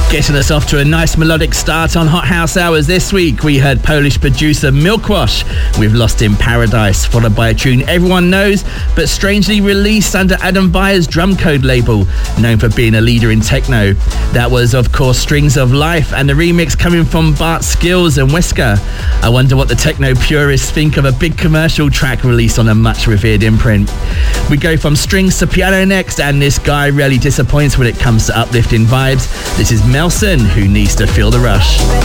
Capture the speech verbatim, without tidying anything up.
Getting us off to a nice melodic start on Hot House Hours this week, we heard Polish producer Milkwash with Lost in Paradise, followed by a tune everyone knows, but strangely released under Adam Beyer's Drumcode label, known for being a leader in techno. That was, of course, Strings of Life, and the remix coming from Bart Skills and Wesker. I wonder what the techno purists think of a big commercial track released on a much revered imprint. We go from strings to piano next, and this guy really disappoints when it comes to uplifting vibes. This is Melson, Who Needs to Feel the Rush.